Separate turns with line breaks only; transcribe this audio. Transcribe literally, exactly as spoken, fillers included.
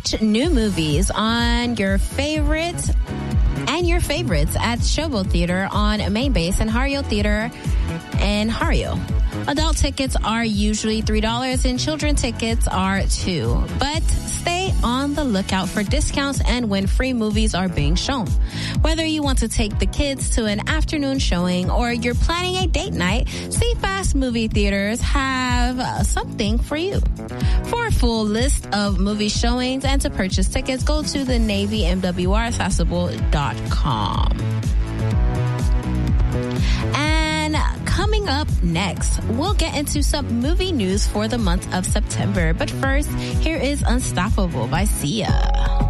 Watch new movies on your favorite and your favorites at Showboat Theater on Main Base and Hario Theater in Hario. Adult tickets are usually three dollars and children tickets are two dollars. But stay on the lookout for discounts and when free movies are being shown. Whether you want to take the kids to an afternoon showing or you're planning a date night, C Fast Movie Theaters have uh, something for you. For a full list of movie showings and to purchase tickets, go to the Navy M W R Accessible dot com. And coming up next, we'll get into some movie news for the month of September. But first, here is Unstoppable by Sia.